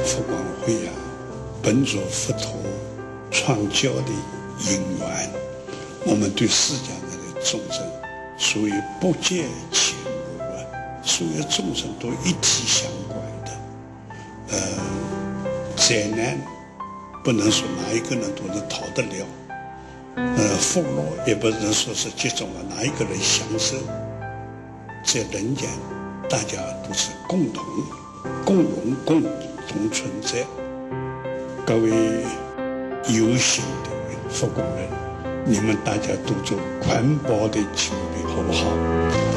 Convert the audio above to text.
佛光会啊，本着佛陀创教的因缘，我们对世间的众生，属于不见前无乱，所有众生都一体相关的。灾难不能说哪一个人都能逃得了，福乐也不能说是集中了哪一个人享受。在人间，大家都是共同、共荣、共同存在。各位有心的佛光人，你们大家都做环保的清理，好不好？